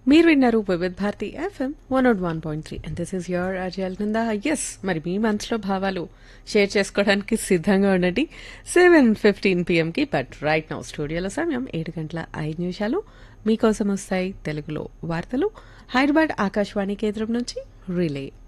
మీరు విన్నారు Vividh Bharati FM 101.3 and this is your అజయల్ Nanda. Yes, మరి మీ మనసులో భావాలు షేర్ చేసుకోవడానికి సిద్ధంగా ఉండండి 7:15 పిఎంకి. బట్ రైట్ నౌ స్టూడియోలో సమయం 7:05 మీకోసం వస్తాయి తెలుగులో వార్తలు హైదరాబాద్ ఆకాశవాణి కేంద్రం నుంచి రిలే.